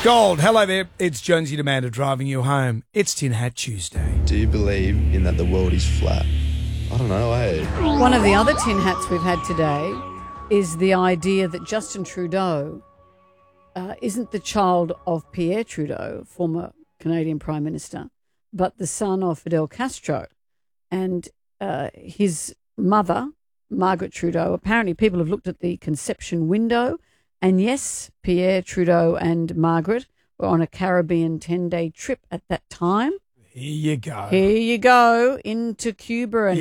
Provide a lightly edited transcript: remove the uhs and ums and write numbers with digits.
Gold, hello there. It's Jonesy Demander driving you home. It's Tin Hat Tuesday. Do you believe in that the world is flat? I don't know, eh? One of the other tin hats we've had today is the idea that Justin Trudeau isn't the child of Pierre Trudeau, former Canadian Prime Minister, but the son of Fidel Castro. And his mother, Margaret Trudeau, apparently people have looked at the conception window, and yes, Pierre Trudeau and Margaret were on a Caribbean 10-day trip at that time. Here you go. Here you go, into Cuba and